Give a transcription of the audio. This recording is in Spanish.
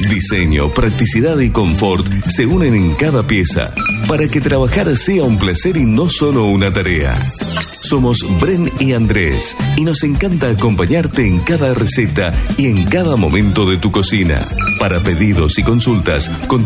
Diseño, practicidad y confort se unen en cada pieza para que trabajar sea un placer y no solo una tarea. Somos Bren y Andrés y nos encanta acompañarte en cada receta y en cada momento de tu cocina. Para pedidos y consultas,